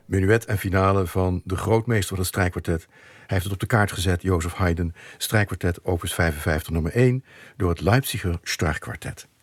Menuet en finale van de grootmeester van het strijkkwartet. Hij heeft het op de kaart gezet, Joseph Haydn, strijkkwartet opus 55 nummer 1... door het Leipziger Streichquartett.